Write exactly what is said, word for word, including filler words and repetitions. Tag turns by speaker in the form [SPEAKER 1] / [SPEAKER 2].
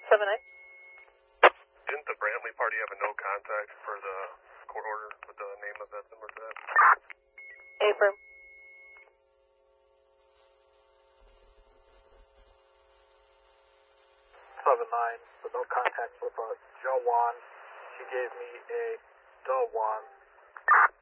[SPEAKER 1] seven eight.
[SPEAKER 2] Didn't the Brantley party have a no contact for the court order with the name of that number for that?
[SPEAKER 1] Affirm.
[SPEAKER 3] seven nine, the no contact with uh, Joe Wan. She gave me a the one.